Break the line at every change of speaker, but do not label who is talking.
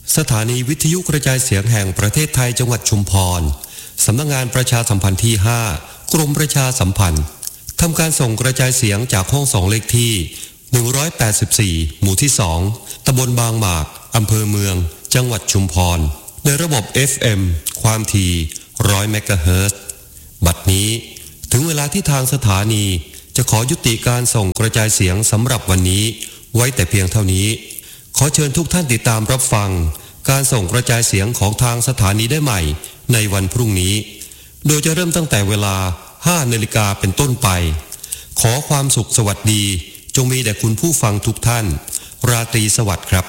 สถานีวิทยุกระจายเสียงแห่งประเทศไทยจังหวัดชุมพรสำนักงานประชาสัมพันธ์ที่ 5 กรมประชาสัมพันธ์ทำการส่งกระจายเสียงจากห้องส่งเลขที่184หมู่ที่ 2 ตำบลบางหมากอำเภอเมืองจังหวัดชุมพรในระบบ FM ความถี่100 เมกะเฮิรตซ์ บัดนี้ถึงเวลาที่ทางสถานีจะขอยุติการส่งกระจายเสียงสำหรับวันนี้ไว้แต่เพียงเท่านี้ขอเชิญทุกท่านติดตามรับฟังการส่งกระจายเสียงของทางสถานีได้ใหม่ในวันพรุ่งนี้โดยจะเริ่มตั้งแต่เวลา 5 นาฬิกาเป็นต้นไปขอความสุขสวัสดีจงมีแด่คุณผู้ฟังทุกท่านราตรีสวัสดิ์ครับ